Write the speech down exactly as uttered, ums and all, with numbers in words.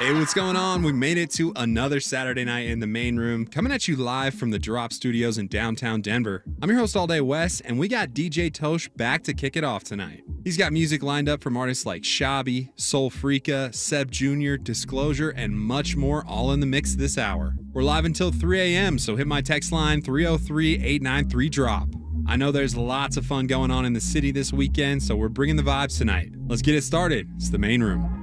Hey, what's going on? We made it to another Saturday night in the main room, coming at you live from the Drop Studios in downtown Denver. I'm your host all day, Wes, and we got D J Tosh back to kick it off tonight. He's got music lined up from artists like Shabi, Soul Freaka, Seb Junior, Disclosure, and much more, all in the mix this hour. We're live until three a m, so hit my text line three oh three, eight nine three, drop. I know there's lots of fun going on in the city this weekend, so we're bringing the vibes tonight. Let's get it started. It's the main room.